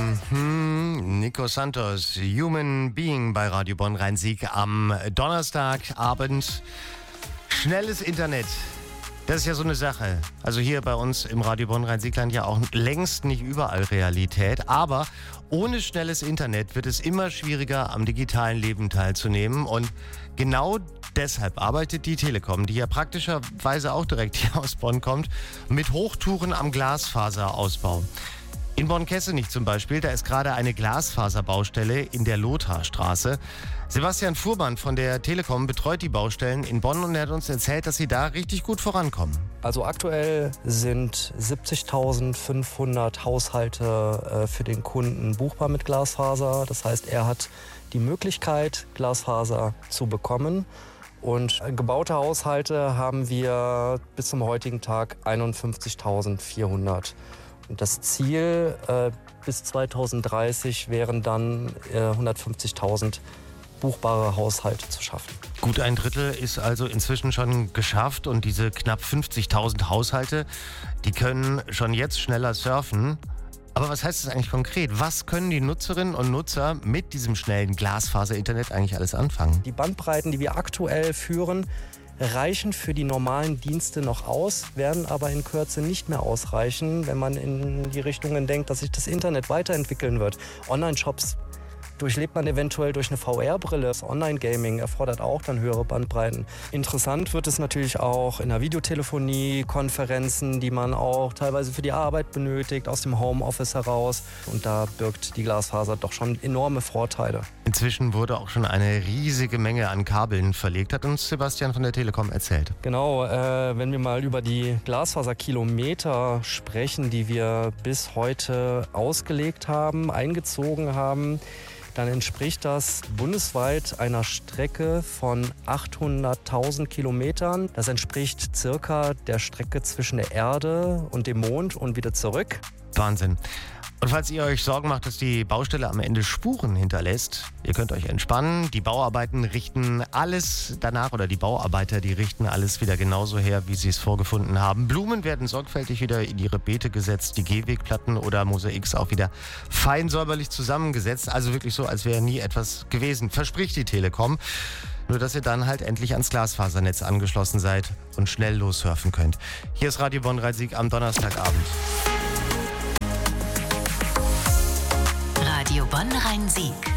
Nico Santos, Human Being bei Radio Bonn Rhein-Sieg am Donnerstagabend. Schnelles Internet, das ist ja so eine Sache. Also hier bei uns im Radio Bonn Rhein-Siegland ja auch längst nicht überall Realität. Aber ohne schnelles Internet wird es immer schwieriger, am digitalen Leben teilzunehmen. Und genau deshalb arbeitet die Telekom, die ja praktischerweise auch direkt hier aus Bonn kommt, mit Hochtouren am Glasfaserausbau. In Bonn-Kessenich zum Beispiel, da ist gerade eine Glasfaserbaustelle in der Lotharstraße. Sebastian Fuhrmann von der Telekom betreut die Baustellen in Bonn und er hat uns erzählt, dass sie da richtig gut vorankommen. Also aktuell sind 70.500 Haushalte für den Kunden buchbar mit Glasfaser. Das heißt, er hat die Möglichkeit, Glasfaser zu bekommen. Und gebaute Haushalte haben wir bis zum heutigen Tag 51.400. Und das Ziel bis 2030 wären dann 150.000 buchbare Haushalte zu schaffen. Gut ein Drittel ist also inzwischen schon geschafft und diese knapp 50.000 Haushalte, die können schon jetzt schneller surfen. Aber was heißt das eigentlich konkret? Was können die Nutzerinnen und Nutzer mit diesem schnellen Glasfaser-Internet eigentlich alles anfangen? Die Bandbreiten, die wir aktuell führen, reichen für die normalen Dienste noch aus, werden aber in Kürze nicht mehr ausreichen, wenn man in die Richtungen denkt, dass sich das Internet weiterentwickeln wird. Online-Shops durchlebt man eventuell durch eine VR-Brille. Das Online-Gaming erfordert auch dann höhere Bandbreiten. Interessant wird es natürlich auch in der Videotelefonie, Konferenzen, die man auch teilweise für die Arbeit benötigt, aus dem Homeoffice heraus. Und da birgt die Glasfaser doch schon enorme Vorteile. Inzwischen wurde auch schon eine riesige Menge an Kabeln verlegt, hat uns Sebastian von der Telekom erzählt. Genau, wenn wir mal über die Glasfaserkilometer sprechen, die wir bis heute ausgelegt haben, eingezogen haben, dann entspricht das bundesweit einer Strecke von 800.000 Kilometern. Das entspricht circa der Strecke zwischen der Erde und dem Mond und wieder zurück. Wahnsinn. Und falls ihr euch Sorgen macht, dass die Baustelle am Ende Spuren hinterlässt, ihr könnt euch entspannen. Die Bauarbeiten richten alles danach, oder die Bauarbeiter, die richten alles wieder genauso her, wie sie es vorgefunden haben. Blumen werden sorgfältig wieder in ihre Beete gesetzt, die Gehwegplatten oder Mosaiks auch wieder fein säuberlich zusammengesetzt. Also wirklich so, als wäre nie etwas gewesen, verspricht die Telekom. Nur, dass ihr dann halt endlich ans Glasfasernetz angeschlossen seid und schnell lossurfen könnt. Hier ist Radio Bonn Rhein-Sieg am Donnerstagabend. Radio Bonn Rhein-Sieg.